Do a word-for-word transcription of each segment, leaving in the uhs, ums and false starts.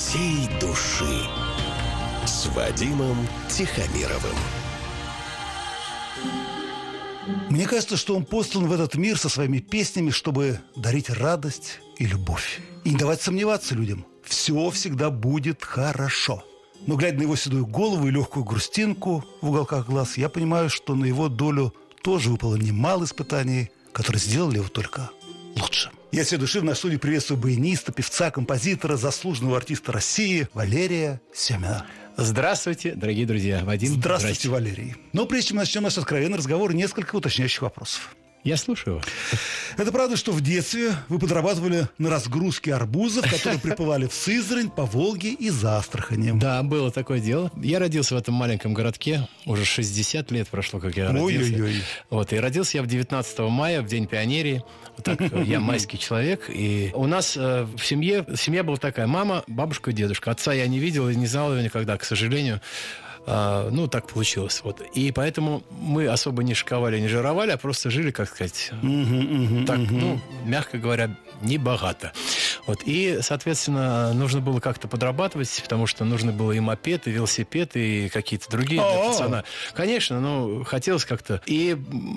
всей души с Вадимом Тихомировым. Мне кажется, что он послан в этот мир со своими песнями, чтобы дарить радость и любовь. И не давать сомневаться людям. Все всегда будет хорошо. Но, глядя на его седую голову и легкую грустинку в уголках глаз, я понимаю, что на его долю тоже выпало немало испытаний, которые сделали его только лучше. Я от всей души в нашей студии приветствую баяниста, певца, композитора, заслуженного артиста России Валерия Семина. Здравствуйте, дорогие друзья. Вадим, здравствуйте, Валерий. Но прежде чем начнем наш откровенный разговор, несколько уточняющих вопросов. Я слушаю. Это правда, что в детстве вы подрабатывали на разгрузке арбузов, которые приплывали в Сызрань, по Волге и за Астраханью? Да, было такое дело. Я родился в этом маленьком городке. Уже шестьдесят лет прошло, как я родился. Ой-ой-ой. Вот, и родился я в девятнадцатого мая, в День пионерии. Вот так, я майский человек. И у нас э, в семье, семья была такая: мама, бабушка и дедушка. Отца я не видел и не знал его никогда, к сожалению. А, ну, так получилось. Вот. И поэтому мы особо не шиковали, не жировали, а просто жили, как сказать, uh-huh, uh-huh, так, uh-huh. ну, мягко говоря, не богато. Вот. И, соответственно, нужно было как-то подрабатывать, потому что нужны было и мопед, и велосипед, и какие-то другие для пацана. Конечно, ну, хотелось как-то. И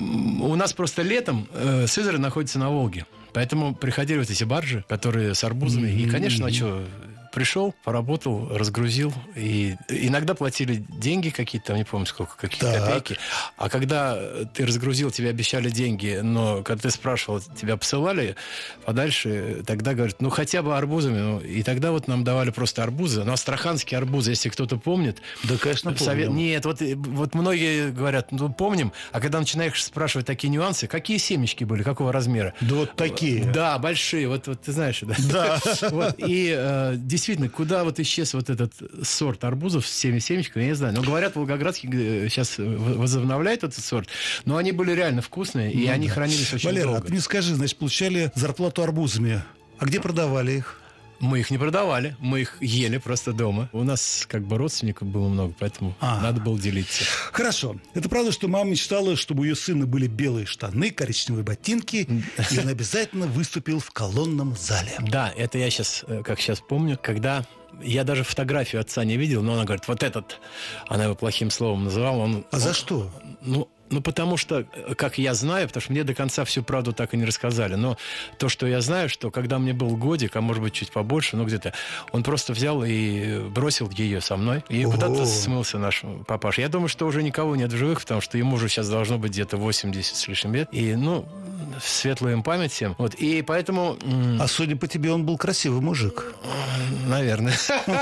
у нас просто летом э, Сызрань находится на Волге. Поэтому приходили вот эти баржи, которые с арбузами. Mm-hmm. И, конечно, а что... Пришел, поработал, разгрузил. И иногда платили деньги какие-то, там не помню сколько, какие-то так. копейки. А когда ты разгрузил, тебе обещали деньги, но когда ты спрашивал, тебя посылали подальше, тогда говорят, ну хотя бы арбузами. Ну, и тогда вот нам давали просто арбузы. Но астраханские арбузы, если кто-то помнит. Да, конечно, помню. Совет... Нет, вот, вот многие говорят, ну помним, а когда начинаешь спрашивать такие нюансы, какие семечки были, какого размера? Да вот такие. Да, большие, вот, вот ты знаешь. Да. Да. Вот, и э, действительно, куда вот исчез вот этот сорт арбузов с всеми семечками, я не знаю. Но говорят, Волгоградский сейчас возобновляет этот сорт. Но они были реально вкусные, и ну, они да. хранились очень Валера, долго. Валера, а ты мне скажи, значит, получали зарплату арбузами. А где продавали их? Мы их не продавали, мы их ели просто дома. У нас как бы родственников было много, поэтому а. надо было делиться. Хорошо. Это правда, что мама мечтала, чтобы у ее сына были белые штаны, коричневые ботинки, и он обязательно выступил в колонном зале. Да, это я сейчас, как сейчас помню, когда... Я даже фотографию отца не видел, но она говорит, вот этот, она его плохим словом называла. Он, а за он, что? Ну, ну, потому что, как я знаю, потому что мне до конца всю правду так и не рассказали, но то, что я знаю, что когда мне был годик, а может быть чуть побольше, ну где-то, он просто взял и бросил ее со мной, и Ого. куда-то смылся наш папаша. Я думаю, что уже никого нет в живых, потому что ему уже сейчас должно быть где-то восемьдесят с лишним лет, и, ну, светлая им память всем. Вот, и поэтому... А судя по тебе, он был красивый мужик. Наверное.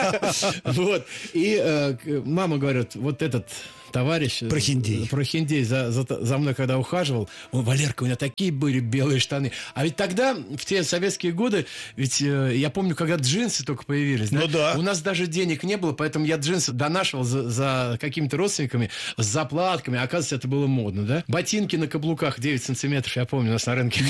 Вот. И мама говорит, вот этот... товарищ Прохиндей, Прохиндей за, за, за мной, когда ухаживал, он, Валерка, у меня такие были белые штаны. А ведь тогда, в те советские годы, ведь э, я помню, когда джинсы только появились, да? Ну, да. У нас даже денег не было, поэтому я джинсы донашивал за, за какими-то родственниками с заплатками. Оказывается, это было модно, да? Ботинки на каблуках девять сантиметров, я помню, у нас на рынке.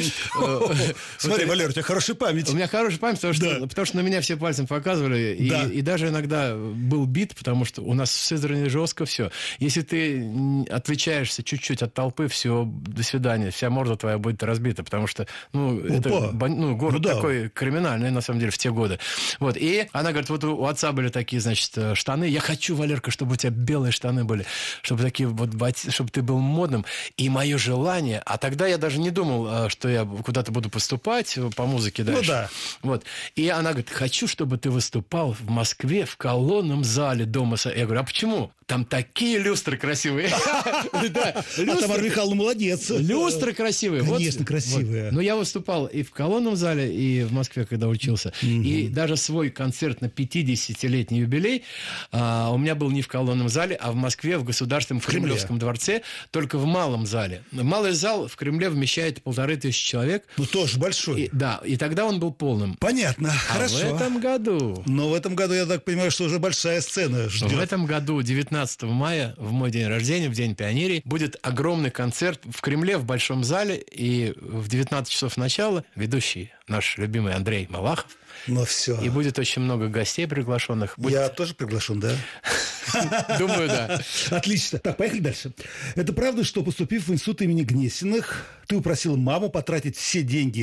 Смотри, Валер, у тебя хорошая память. У меня хорошая память, потому что на меня все пальцем показывали. И даже иногда был бит, потому что у нас в Сызрани жестко все. Если ты отвлечаешься чуть-чуть от толпы, все, до свидания, вся морда твоя будет разбита, потому что, ну, Опа. это ну, город ну, да. такой криминальный, на самом деле, в те годы. Вот, и она говорит, вот у отца были такие, значит, штаны, я хочу, Валерка, чтобы у тебя белые штаны были, чтобы такие вот, чтобы ты был модным, и мое желание, а тогда я даже не думал, что я куда-то буду поступать по музыке дальше. Ну, да. Вот, и она говорит, хочу, чтобы ты выступал в Москве в колонном зале Дома. Я говорю, а почему? Там такие люстры красивые. А Тамара Михайловна молодец. Люстры красивые. Конечно, красивые. Но я выступал и в колонном зале, и в Москве, когда учился. И даже свой концерт на пятидесятилетний юбилей у меня был не в колонном зале, а в Москве, в Государственном, в Кремлевском дворце, только в малом зале. Малый зал в Кремле вмещает полторы тысячи человек. Ну, тоже большой. Да, и тогда он был полным. Понятно, хорошо. А в этом году... Но в этом году, я так понимаю, что уже большая сцена ждет. В этом году, девятнадцатого мая, в мой день рождения, в День пионерии, будет огромный концерт в Кремле, в Большом зале. И в девятнадцать часов начала ведущий наш любимый Андрей Малахов. Ну все. И будет очень много гостей приглашенных. Будет... Я тоже приглашен, да? Думаю, да. Отлично. Так, поехали дальше. Это правда, что, поступив в институт имени Гнесиных, ты упросил маму потратить все деньги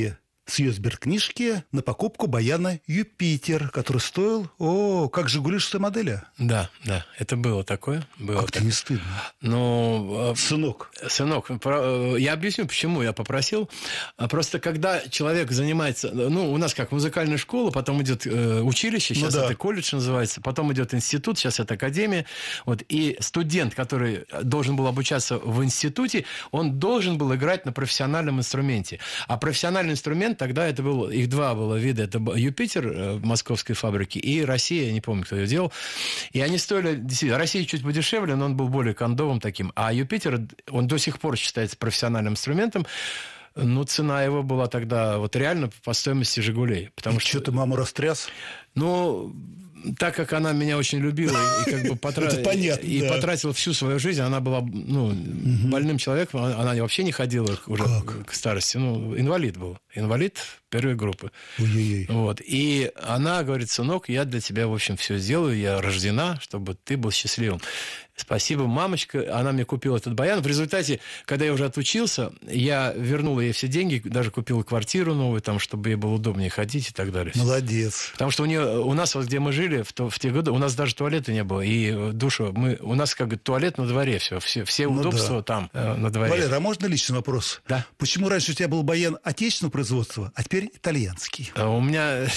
с ее сберкнижки на покупку баяна «Юпитер», который стоил, о, как «Жигули» шестой модели. Да, да, это было такое. Было как-то так... не стыдно. Ну, сынок. Сынок, я объясню, почему я попросил. Просто когда человек занимается... Ну, у нас как музыкальная школа, потом идет э, училище, сейчас ну, да. это колледж называется, потом идет институт, сейчас это академия. Вот, и студент, который должен был обучаться в институте, он должен был играть на профессиональном инструменте. А профессиональный инструмент, тогда это был... Их два было вида. Это «Юпитер» в московской фабрике и «Россия», я не помню, кто ее делал. И они стоили... Действительно, «Россия» чуть подешевле, но он был более кондовым таким. А «Юпитер», он до сих пор считается профессиональным инструментом. Ну, цена его была тогда вот реально по стоимости «Жигулей». Потому что... Что ты маму растряс? Ну... Так как она меня очень любила и, как бы потра... понятно, и да. потратила всю свою жизнь, она была ну, угу. больным человеком, она вообще не ходила уже как? к старости. Ну, инвалид был. Инвалид первой группы. Ой-ой-ой. Вот. И она говорит: сынок, я для тебя, в общем, все сделаю, я рождена, чтобы ты был счастливым. Спасибо, мамочка. Она мне купила этот баян. В результате, когда я уже отучился, я вернул ей все деньги, даже купил квартиру новую, там, чтобы ей было удобнее ходить и так далее. Молодец. Потому что у нее, у нас, вот где мы жили, в, то, в те годы, у нас даже туалета не было. И душа, мы, у нас как бы туалет на дворе, все, все, все ну удобства да. там, э, на дворе. Валера, а можно личный вопрос? Да. Почему раньше у тебя был баян отечественного производства, а теперь итальянский? У меня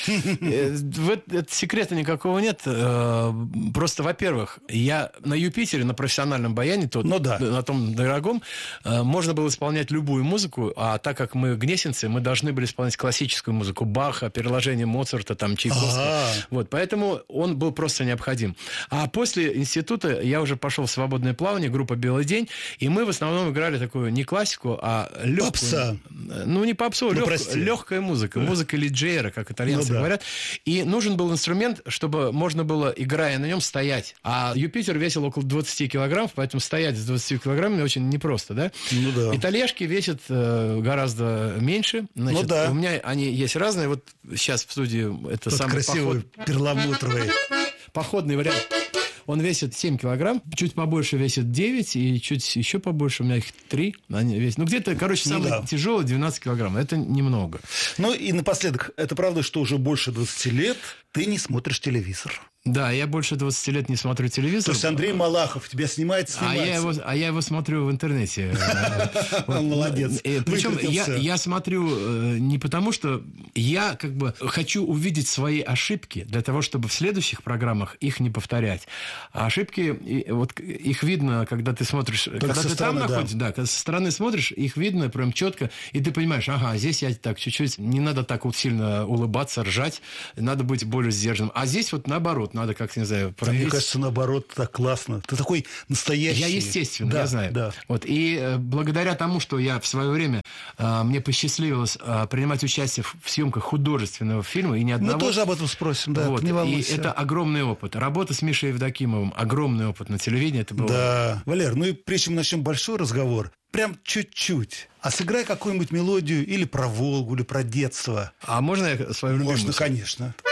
секрета никакого нет. Просто, во-первых, я на «Юпитере», на профессиональном баяне, тот, ну, да. на том дорогом, можно было исполнять любую музыку, а так как мы гнесинцы, мы должны были исполнять классическую музыку, Баха, переложение Моцарта, там, Чайковского. Вот, поэтому он был просто необходим. А после института я уже пошел в свободное плавание, группа «Белый день», и мы в основном играли такую не классику, а легкую. Попса. Ну, не попсу, ну, лег... легкая музыка, музыка леджера, как итальянцы ну, да. говорят. И нужен был инструмент, чтобы можно было, играя на нем, стоять. А «Юпитер» весил около двадцать килограмм, поэтому стоять с двадцатью килограммами очень непросто, да? Ну да. Итальяшки весят э, гораздо меньше. Значит, ну да. У меня они есть разные. Вот сейчас в студии это вот самый красивый поход... перламутровый. Походный вариант. Он весит семь килограмм, чуть побольше весит девять, и чуть еще побольше, у меня их три. Они весят. Ну, где-то, короче, самый ну, да. тяжелый двенадцать килограмм. Это немного. Ну, и напоследок, это правда, что уже больше двадцати лет ты не смотришь телевизор? Да, я больше двадцати лет не смотрю телевизор. То есть Андрей Малахов тебя снимает, снимается. А я его, а я его смотрю в интернете. Молодец. Причем я смотрю не потому, что я как бы хочу увидеть свои ошибки для того, чтобы в следующих программах их не повторять. А ошибки, вот их видно, когда ты смотришь, когда ты там находишься, да, когда со стороны смотришь, их видно прям четко, и ты понимаешь, ага, здесь я так чуть-чуть, не надо так вот сильно улыбаться, ржать, надо быть более сдержанным. А здесь вот наоборот, надо как-то, не знаю, проявить. Мне кажется, наоборот, так классно. Ты такой настоящий. Я естественно, да, я знаю. Да. Вот, и э, благодаря тому, что я в свое время, э, мне посчастливилось э, принимать участие в, в съемках художественного фильма, и ни одного... Мы тоже об этом спросим, да, вот, не волнуйся. И это огромный опыт. Работа с Мишей Евдокимовым, огромный опыт на телевидении. Это было... Да. Валер, ну и прежде чем мы начнем большой разговор, прям чуть-чуть. А сыграй какую-нибудь мелодию или про Волгу, или про детство. А можно я свою любимую? Можно, конечно.